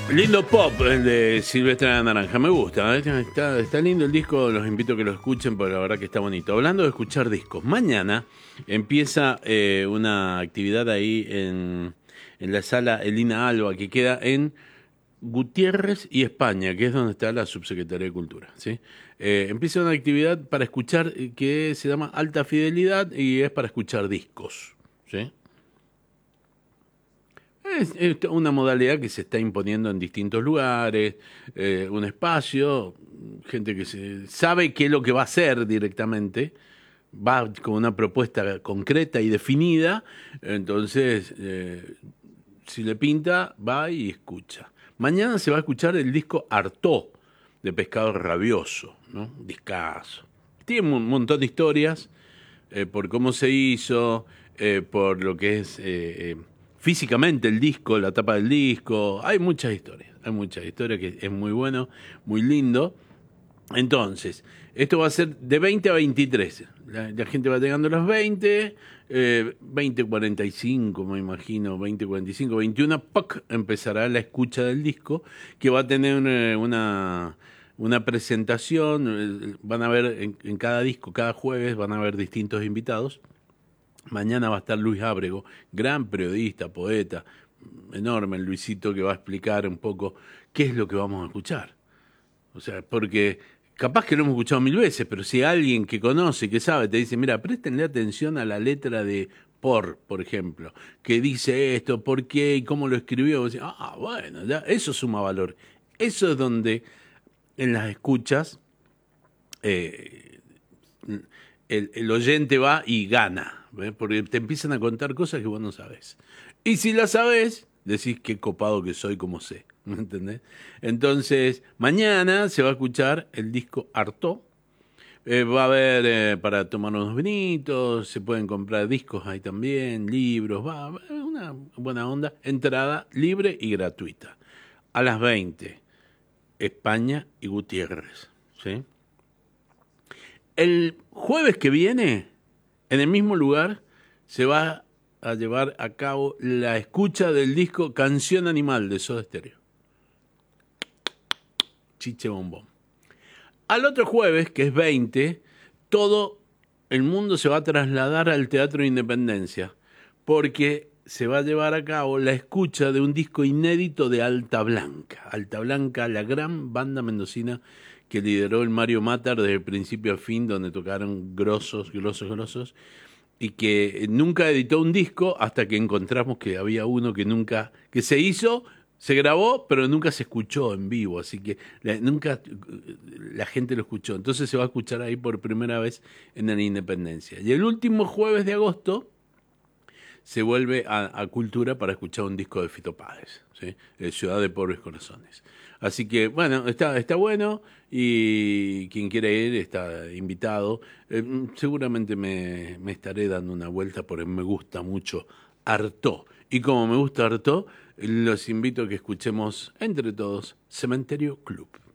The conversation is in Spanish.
Lindo pop el de Silvestre de Naranja, me gusta, está lindo el disco, los invito a que lo escuchen porque la verdad que está bonito. Hablando de escuchar discos, mañana empieza una actividad ahí en la sala Elina Alba que queda en Gutiérrez y España, que es donde está la Subsecretaría de Cultura, ¿sí? Empieza una actividad para escuchar que se llama Alta Fidelidad y es para escuchar discos, ¿sí? Es una modalidad que se está imponiendo en distintos lugares, un espacio, gente que sabe qué es lo que va a hacer directamente, va con una propuesta concreta y definida, entonces, si le pinta, va y escucha. Mañana se va a escuchar el disco Artaud, de Pescado Rabioso, ¿no? Discazo. Tiene un montón de historias, por cómo se hizo, por lo que es físicamente el disco, la tapa del disco. Hay muchas historias que es muy bueno, muy lindo. Entonces, esto va a ser de 20 a 23. La gente va llegando a los 20, 20:45 me imagino, 20:45, 21, ¡pac! Empezará la escucha del disco, que va a tener una presentación. Van a ver en cada disco, cada jueves van a haber distintos invitados. Mañana va a estar Luis Ábrego, gran periodista, poeta, enorme el Luisito, que va a explicar un poco qué es lo que vamos a escuchar. O sea, porque capaz que lo hemos escuchado 1000 veces, pero si alguien que conoce, que sabe, te dice, mira, préstenle atención a la letra de por ejemplo, que dice esto, por qué y cómo lo escribió, vos decís, bueno, ya, eso suma valor. Eso es donde en las escuchas el oyente va y gana, ¿ves? Porque te empiezan a contar cosas que vos no sabés. Y si las sabés, decís qué copado que soy como sé, ¿me entendés? Entonces, mañana se va a escuchar el disco Artaud. Va a haber para tomar unos vinitos, se pueden comprar discos ahí también, libros, va una buena onda. Entrada libre y gratuita. A las 20, España y Gutiérrez, ¿sí? El jueves que viene, en el mismo lugar, se va a llevar a cabo la escucha del disco Canción Animal de Soda Stereo. Chiche bombón. Al otro jueves, que es 20, todo el mundo se va a trasladar al Teatro Independencia, porque se va a llevar a cabo la escucha de un disco inédito de Alta Blanca. Alta Blanca, la gran banda mendocina que lideró el Mario Matar desde el principio a fin, donde tocaron grosos, y que nunca editó un disco hasta que encontramos que había uno que se hizo, se grabó, pero nunca se escuchó en vivo, así que nunca la gente lo escuchó. Entonces se va a escuchar ahí por primera vez en la Independencia. Y el último jueves de agosto se vuelve a Cultura para escuchar un disco de Fito Páez, ¿sí? Ciudad de Pobres Corazones. Así que, bueno, está bueno y quien quiera ir está invitado. Seguramente me estaré dando una vuelta porque me gusta mucho Artaud. Y como me gusta Artaud, los invito a que escuchemos entre todos Cementerio Club.